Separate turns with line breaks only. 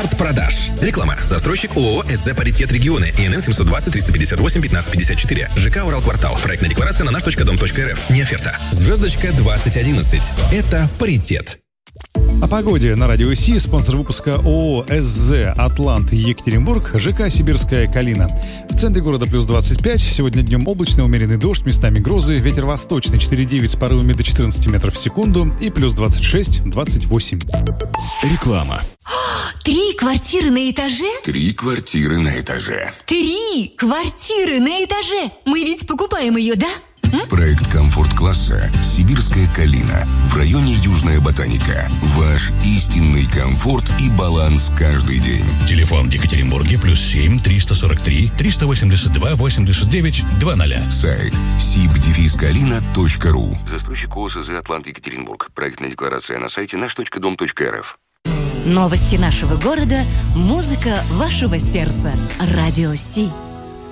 Старт продаж. Реклама. Застройщик ООО СЗ «Паритет Регионы». ИНН 720-358-1554. ЖК «Уралквартал». Проектная декларация на наш.дом.рф. Не оферта. Звездочка 2011. Это «Паритет».
О погоде на Радио Си. Спонсор выпуска ООО СЗ «Атлант» Екатеринбург, ЖК «Сибирская Калина». В центре города плюс 25. Сегодня днем облачно, умеренный дождь, местами грозы. Ветер восточный 4,9 с порывами до 14 метров в секунду. И плюс 26-28.
Реклама.
3 квартиры на этаже?
3 квартиры на этаже.
3 квартиры на этаже! Мы ведь покупаем ее, да?
Проект комфорт-класса «Сибирская Калина» в районе Южная Ботаника. Ваш истинный комфорт и баланс каждый день.
Телефон в Екатеринбурге +7 343 382 89 00.
Сайт sib-kalina.ru. Застройщик ОСЗ «Атлант» Екатеринбург. Проектная декларация на сайте наш.дом.рф.
Новости нашего города, музыка вашего сердца. Радио Си.